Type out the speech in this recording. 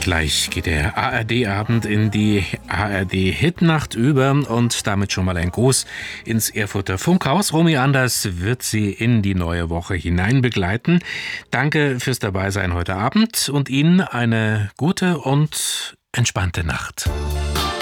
Gleich geht der ARD-Abend in die ARD-Hitnacht über und damit schon mal ein Gruß ins Erfurter Funkhaus. Romy Anders wird Sie in die neue Woche hinein begleiten. Danke fürs Dabeisein heute Abend und Ihnen eine gute und entspannte Nacht.